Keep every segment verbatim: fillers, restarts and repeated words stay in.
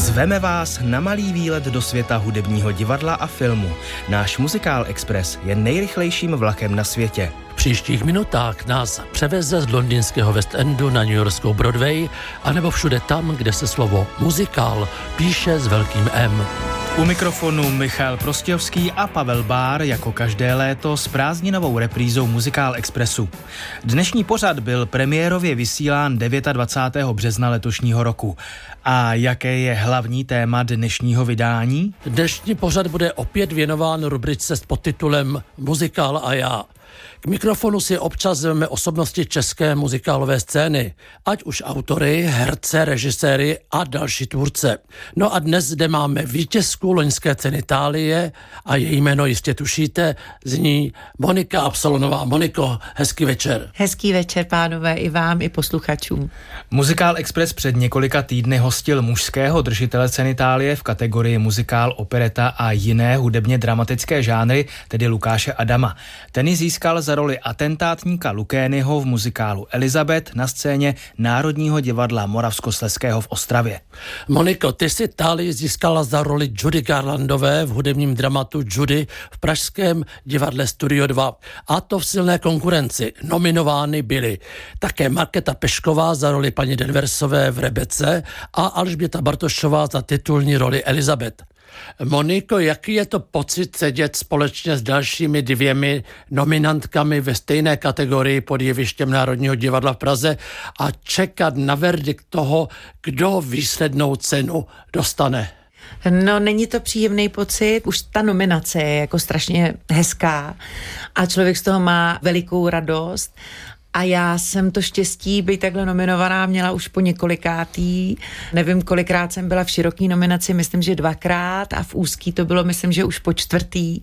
Zveme vás na malý výlet do světa hudebního divadla a filmu. Náš Muzikál Express je nejrychlejším vlakem na světě. V příštích minutách nás převeze z londýnského West Endu na newyorskou Broadway, anebo všude tam, kde se slovo muzikál píše s velkým M. U mikrofonu Michal Prostějovský a Pavel Bár jako každé léto s prázdninovou reprízou Muzikál Expressu. Dnešní pořad byl premiérově vysílán dvacátého devátého března letošního roku. A jaké je hlavní téma dnešního vydání? Dnešní pořad bude opět věnován rubrice s podtitulem Muzikál a já. K mikrofonu si občas zveme osobnosti české muzikálové scény, ať už autory, herce, režiséry a další tvůrce. No a dnes zde máme vítězku loňské ceny Itálie a její jméno jistě tušíte, zní Monika Absolonová. Moniko, hezký večer. Hezký večer, pánové, i vám, i posluchačům. Muzikál Express před několika týdny hostil mužského držitele ceny Itálie v kategorii muzikál, opereta a jiné hudebně dramatické žánry, tedy Lukáše Adama. Ten ji získal za roli atentátníka Lukényho v muzikálu Elizabeth na scéně Národního divadla Moravskoslezského v Ostravě. Moniko, ty si Itálii získala za roli Judy Garlandové v hudebním dramatu Judy v pražském divadle Studio dva. A to v silné konkurenci. Nominovány byly také Markéta Pešková za roli paní Denversové v Rebece a Alžběta Bartošová za titulní roli Elizabeth. Moniko, jaký je to pocit sedět společně s dalšími dvěmi nominantkami ve stejné kategorii pod jevištěm Národního divadla v Praze a čekat na verdikt toho, kdo výslednou cenu dostane? No, není to příjemný pocit, už ta nominace je jako strašně hezká a člověk z toho má velikou radost. A já jsem to štěstí být takhle nominovaná měla už po několikátý. Nevím, kolikrát jsem byla v široký nominaci, myslím, že dvakrát a v úzký to bylo, myslím, že už po čtvrtý.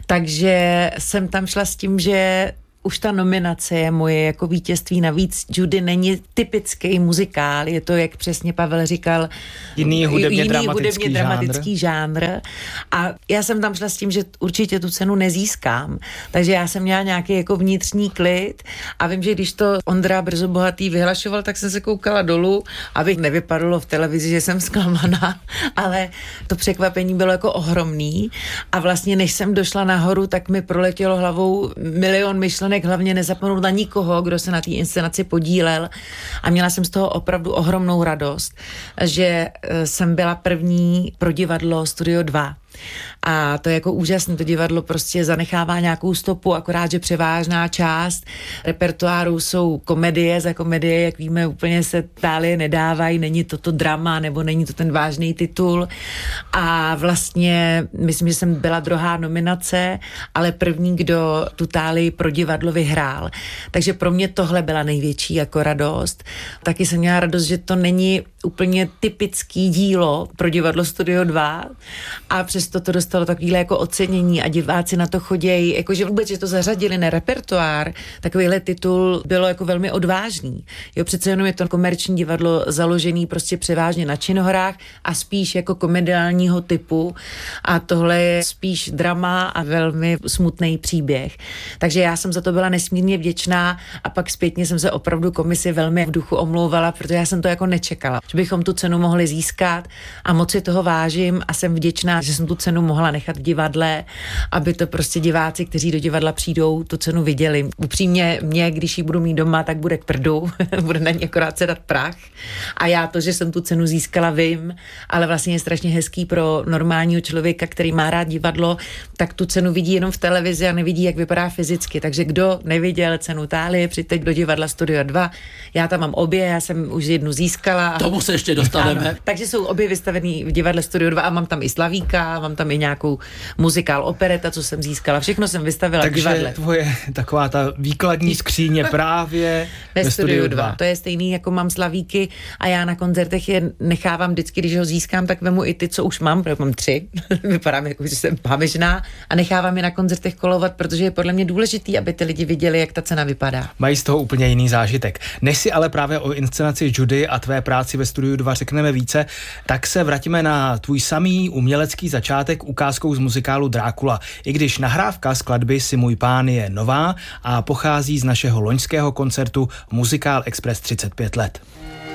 Takže jsem tam šla s tím, že už ta nominace je moje jako vítězství. Navíc Judy není typický muzikál, je to, jak přesně Pavel říkal, jiný hudebně, jiný dramatický, hudebně dramatický žánr. A já jsem tam šla s tím, že určitě tu cenu nezískám. Takže já jsem měla nějaký jako vnitřní klid a vím, že když to Ondra Brzo Bohatý vyhlašoval, tak jsem se koukala dolů, aby nevypadalo v televizi, že jsem zklamaná, ale to překvapení bylo jako ohromný a vlastně než jsem došla nahoru, tak mi proletělo hlavou milion myšlenek, hlavně nezapomenout na nikoho, kdo se na té inscenaci podílel a měla jsem z toho opravdu ohromnou radost, že jsem byla první pro divadlo Studio dva. A to je jako úžasné, to divadlo prostě zanechává nějakou stopu, akorát, že převážná část repertoáru jsou komedie, za komedie, jak víme, úplně se Itálie nedávají, není to to drama, nebo není to ten vážný titul a vlastně myslím, že jsem byla druhá nominace, ale první, kdo tu Itálii pro divadlo vyhrál. Takže pro mě tohle byla největší jako radost. Taky jsem měla radost, že to není úplně typický dílo pro divadlo Studio dva a přesto to dostalo takovýhle jako ocenění a diváci na to chodějí, jakože vůbec, že to zařadili na repertoár, takovýhle titul bylo jako velmi odvážný. Jo, přece jenom je to komerční divadlo založený prostě převážně na činohrách a spíš jako komediálního typu a tohle je spíš drama a velmi smutný příběh. Takže já jsem za to byla nesmírně vděčná a pak zpětně jsem se opravdu komisi velmi v duchu omlouvala, protože já jsem to jako nečekala, že bychom tu cenu mohli získat a moc si toho vážím a jsem vděčná, že jsem tu cenu mohla nechat v divadle, aby to prostě diváci, kteří do divadla přijdou, tu cenu viděli. Upřímně mě, když ji budu mít doma, tak bude k prdu, bude na ní akorát sedat prach a já to, že jsem tu cenu získala, vím, ale vlastně je strašně hezký pro normálního člověka, který má rád divadlo, tak tu cenu vidí jenom v televizi a nevidí, jak vypadá fyzicky. Takže kdo neviděl cenu Itálie, přijďte do divadla Studio dva. Já tam mám obě, já jsem už jednu získala. A... Tomu se ještě dostaneme. Ano, takže jsou obě vystavený v divadle Studio dva a mám tam i Slavíka, mám tam i nějakou muzikál, opereta, co jsem získala. Všechno jsem vystavila v divadle. Takže tvoje taková ta výkladní skříně právě ve Studiu dva. To je stejný, jako mám Slavíky a já na koncertech je nechávám vždycky, když ho získám, tak vemu i ty, co už mám, protože mám tři. Vypadám jako, že jsem paměžná a nechávám je na koncertech kolovat, protože je podle mě důležitý, aby ty lidi viděli, jak ta cena vypadá. Mají z toho úplně jiný zážitek. Než si ale právě o inscenaci Judy a tvé práci ve Studiu dva řekneme více, tak se vrátíme na tvůj samý umělecký začátek ukázkou z muzikálu Drákula. I když nahrávka skladby Si můj pán je nová a pochází z našeho loňského koncertu Muzikál Express třicet pět let.